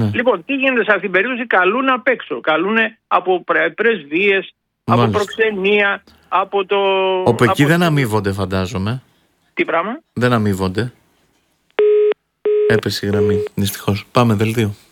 Λοιπόν, τι γίνεται σε αυτήν την περίπτωση? Καλούν απ' έξω. Καλούν από πρεσβείες, από προξενία, από το... Όπου εκεί δεν αμείβονται, φαντάζομαι. Τι πράγμα? Δεν αμείβονται. Έπεσε η γραμμή, δυστυχώς. Πάμε δελτίο.